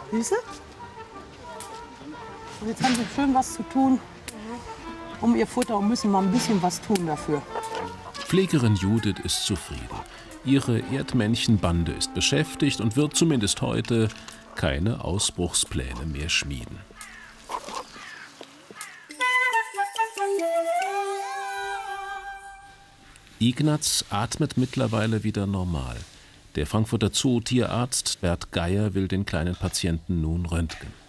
Siehst du? Und jetzt haben sie schön was zu tun um ihr Futter und müssen mal ein bisschen was tun dafür. Pflegerin Judith ist zufrieden. Ihre Erdmännchenbande ist beschäftigt und wird zumindest heute keine Ausbruchspläne mehr schmieden. Ignaz atmet mittlerweile wieder normal. Der Frankfurter Zootierarzt Bert Geier will den kleinen Patienten nun röntgen.